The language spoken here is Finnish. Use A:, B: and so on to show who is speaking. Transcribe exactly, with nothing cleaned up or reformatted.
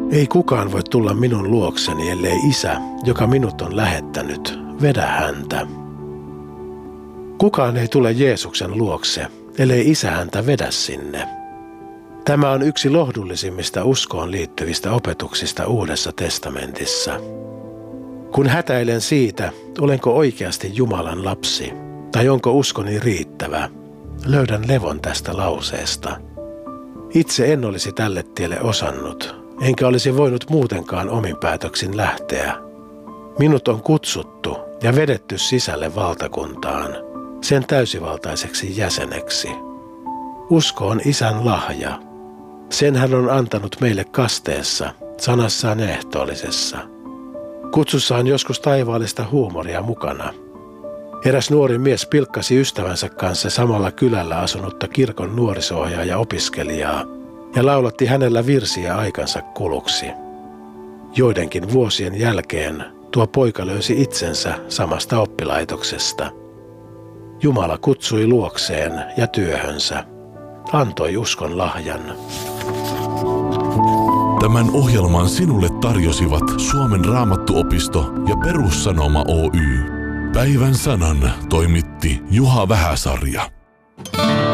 A: Ei kukaan voi tulla minun luokseni, ellei Isä, joka minut on lähettänyt, vedä häntä. Kukaan ei tule Jeesuksen luokse, ellei Isä häntä vedä sinne. Tämä on yksi lohdullisimmista uskoon liittyvistä opetuksista Uudessa testamentissa. Kun hätäilen siitä, olenko oikeasti Jumalan lapsi, tai onko uskoni riittävä, löydän levon tästä lauseesta. Itse en olisi tälle tielle osannut, enkä olisi voinut muutenkaan omin päätöksin lähteä. Minut on kutsuttu ja vedetty sisälle valtakuntaan, sen täysivaltaiseksi jäseneksi. Usko on Isän lahja. Sen hän on antanut meille kasteessa, sanassaan ehtoollisessa. Kutsussa on joskus taivaallista huumoria mukana. Eräs nuori mies pilkkasi ystävänsä kanssa samalla kylällä asunutta kirkon nuoriso-ohjaaja-opiskelijaa ja laulatti hänellä virsiä aikansa kuluksi. Joidenkin vuosien jälkeen tuo poika löysi itsensä samasta oppilaitoksesta. Jumala kutsui luokseen ja työhönsä. Antoi uskon lahjan.
B: Tämän ohjelman sinulle tarjosivat Suomen Raamattuopisto ja Perussanoma Oy. Päivän sanan toimitti Juha Vähäsarja.